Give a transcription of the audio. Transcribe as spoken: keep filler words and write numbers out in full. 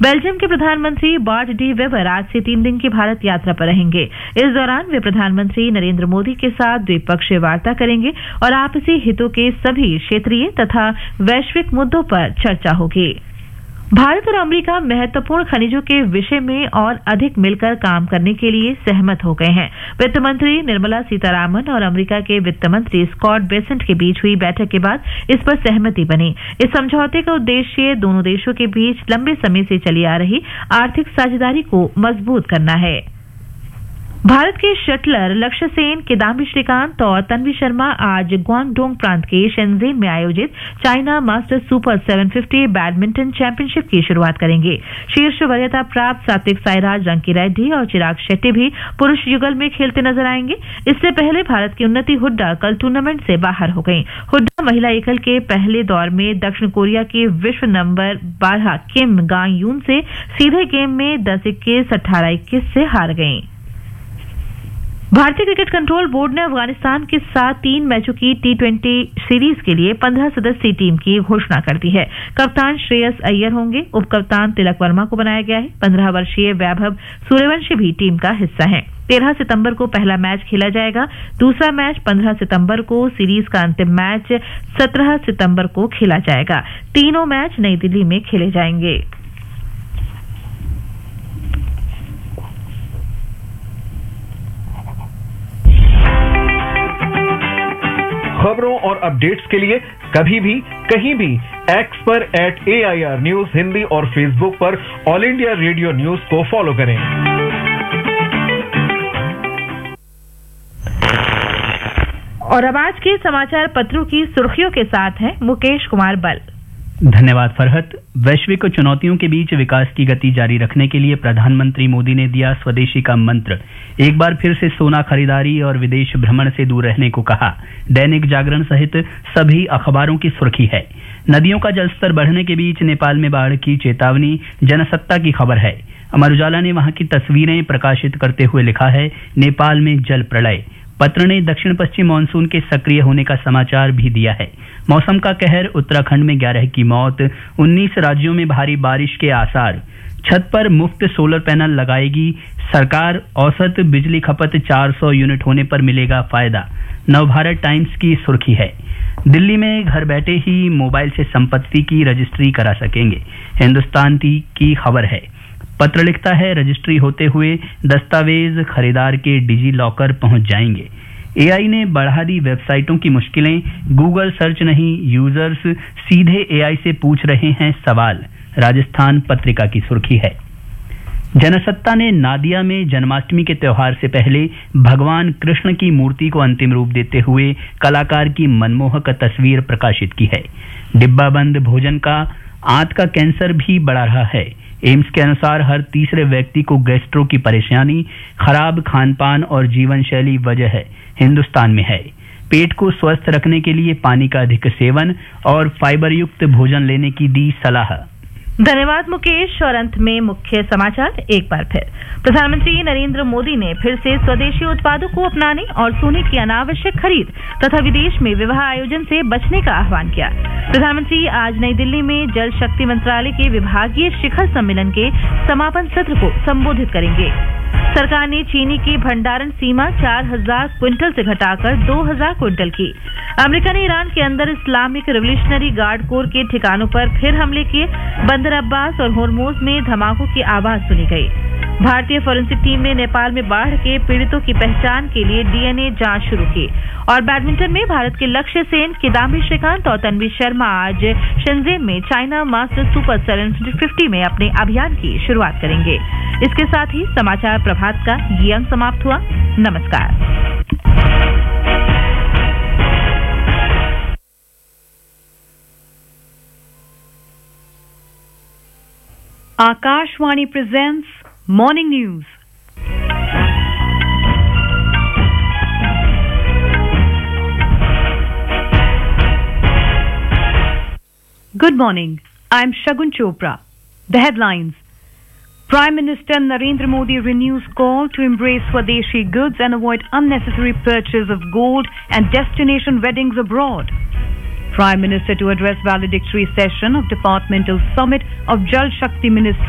Belgium के प्रधानमंत्री BART D weber आज से तीन दिन की भारत यात्रा पर रहेंगे। इस दौरान वे प्रधानमंत्री नरेंद्र मोदी के साथ द्विपक्षीय वार्ता करेंगे और आपसी हितों के सभी क्षेत्रीय तथा वैश्विक मुद्दों पर चर्चा होगी। भारत और अमेरिका महत्वपूर्ण खनिजों के विषय में और अधिक मिलकर काम करने के लिए सहमत हो गए हैं। वित्त मंत्री निर्मला सीतारामन और अमेरिका के वित्त मंत्री स्कॉट बेसेंट के बीच हुई बैठक के बाद इस पर सहमति बनी। इस समझौते का उद्देश्य दोनों देशों के बीच लंबे समय से चली आ रही आर्थिक साझेदारी को मजबूत करना है। भारत के शटलर लक्ष्य सेन, किदाम्बी श्रीकांत और तन्वी शर्मा आज ग्वांगडोंग प्रांत के शेनज़ेन में आयोजित चाइना मास्टर्स सुपर सात सौ पचास बैडमिंटन चैंपियनशिप की शुरुआत करेंगे। शीर्ष वरीयता प्राप्त सात्विक साईराज, रंकी रेड्डी और चिराग शेट्टी भी पुरुष युगल में खेलते नजर आएंगे। इससे पहले भारत की उन्नति हुड्डा कल टूर्नामेंट से बाहर हो गई। हुड्डा महिला एकल के पहले दौर में दक्षिण कोरिया के विश्व नंबर बारह किम गांग यून से सीधे गेम में दस इक्कीस, अठारह इक्कीस से हार गईं। भारतीय क्रिकेट कंट्रोल बोर्ड ने अफगानिस्तान के साथ तीन मैचों की टी ट्वेंटी सीरीज के लिए पंद्रह सदस्यीय टीम की घोषणा कर दी है। कप्तान श्रेयस अय्यर होंगे। उप कप्तान तिलक वर्मा को बनाया गया है। पंद्रह वर्षीय वैभव सूर्यवंशी भी टीम का हिस्सा है। तेरह सितंबर को पहला मैच खेला जाएगा। दूसरा मैच पंद्रह सितंबर को, सीरीज का अंतिम मैच सत्रह सितंबर को खेला जाएगा। तीनों मैच नई दिल्ली में खेले जाएंगे। खबरों और अपडेट्स के लिए कभी भी कहीं भी एक्स पर eight A I R news Hindi और फेसबुक पर ऑल इंडिया रेडियो न्यूज को फॉलो करें। और अब आज के समाचार पत्रों की सुर्खियों के साथ हैं मुकेश कुमार बल। धन्यवाद फरहत। वैश्विक चुनौतियों के बीच विकास की गति जारी रखने के लिए प्रधानमंत्री मोदी ने दिया स्वदेशी का मंत्र। एक बार फिर से सोना खरीदारी और विदेश भ्रमण से दूर रहने को कहा। दैनिक जागरण सहित सभी अखबारों की सुर्खी है। नदियों का जलस्तर बढ़ने के बीच नेपाल में बाढ़ की चेतावनी, जनसत्ता की खबर है। अमर उजाला ने वहां की तस्वीरें प्रकाशित करते हुए लिखा है, नेपाल में जल प्रलय। पत्र ने दक्षिण पश्चिम मानसून के सक्रिय होने का समाचार भी दिया है। मौसम का कहर, उत्तराखंड में ग्यारह की मौत, उन्नीस राज्यों में भारी बारिश के आसार। छत पर मुफ्त सोलर पैनल लगाएगी सरकार, औसत बिजली खपत चार सौ यूनिट होने पर मिलेगा फायदा। नवभारत टाइम्स की सुर्खी है, दिल्ली में घर बैठे ही मोबाइल से संपत्ति की रजिस्ट्री करा सकेंगे। हिंदुस्तान की खबर है। पत्र लिखता है, रजिस्ट्री होते हुए दस्तावेज खरीदार के डिजी लॉकर पहुंच जाएंगे। एआई ने बढ़ा दी वेबसाइटों की मुश्किलें, गूगल सर्च नहीं, यूजर्स सीधे एआई से पूछ रहे हैं सवाल। राजस्थान पत्रिका की सुर्खी है। जनसत्ता ने नादिया में जन्माष्टमी के त्योहार से पहले भगवान कृष्ण की मूर्ति को अंतिम रूप देते हुए कलाकार की मनमोहक तस्वीर प्रकाशित की है। डिब्बाबंद भोजन का आंत का कैंसर भी बढ़ा रहा है। एम्स के अनुसार हर तीसरे व्यक्ति को गैस्ट्रो की परेशानी, खराब खानपान और जीवन शैली वजह है। हिंदुस्तान में है, पेट को स्वस्थ रखने के लिए पानी का अधिक सेवन और फाइबर युक्त भोजन लेने की दी सलाह। धन्यवाद मुकेश। और अंत में मुख्य समाचार एक बार फिर। प्रधानमंत्री नरेंद्र मोदी ने फिर से स्वदेशी उत्पादों को अपनाने और सोने की अनावश्यक खरीद तथा विदेश में विवाह आयोजन से बचने का आह्वान किया। प्रधानमंत्री आज नई दिल्ली में जल शक्ति मंत्रालय के विभागीय शिखर सम्मेलन के समापन सत्र को संबोधित करेंगे। सरकार ने चीनी की भंडारण सीमा चार हजार क्विंटल से घटाकर दो हजार क्विंटल की। अमेरिका ने ईरान के अंदर इस्लामिक रिवोल्यूशनरी गार्ड कोर के ठिकानों पर फिर हमले किए। बंदर अब्बास और होर्मुज में धमाकों की आवाज सुनी गई। भारतीय फोरेंसिक टीम ने नेपाल में बाढ़ के पीड़ितों की पहचान के लिए डीएनए जांच शुरू की। और बैडमिंटन में भारत के लक्ष्य सेन, किदाम्बी श्रीकांत और तन्वी शर्मा आज शेनज़ेन में चाइना मास्टर्स सुपर सात सौ पचास में अपने अभियान की शुरुआत करेंगे। इसके साथ ही समाचार प्रभात का ये अंक समाप्त हुआ। नमस्कार। Akashvani presents Morning News. Good morning. I'm Shagun Chopra. The headlines. Prime Minister Narendra Modi renews call to embrace Swadeshi goods and avoid unnecessary purchase of gold and destination weddings abroad. Prime Minister to address valedictory session of Departmental Summit of Jal Shakti Ministry.